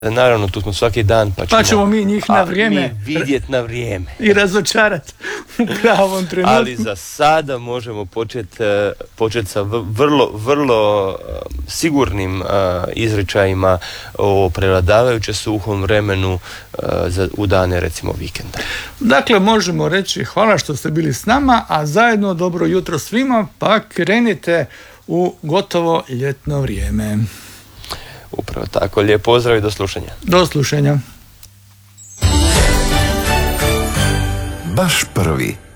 Naravno, tu smo svaki dan, pa ćemo mi njih na vrijeme vidjeti na vrijeme i razočarati u pravom trenutku. Ali za sada možemo početi sa vrlo sigurnim izričajima o prevladavajuće suhom vremenu u dane, recimo, vikenda. Dakle, možemo reći hvala što ste bili s nama, a zajedno dobro jutro svima, pa krenite u gotovo ljetno vrijeme. Upravo tako, lijep pozdrav i do slušanja. Do slušanja. Baš prvi.